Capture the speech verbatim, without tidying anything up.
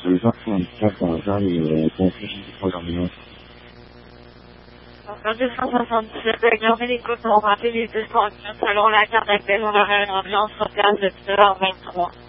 Le soixante-quatorze ans, il est conflit pour l'ambulance. deux cent soixante-sept, avec médicaux sont rappelés les deux cent quinze, selon la carte d'accueil, on aurait une ambulance sur place de deux heures vingt-trois.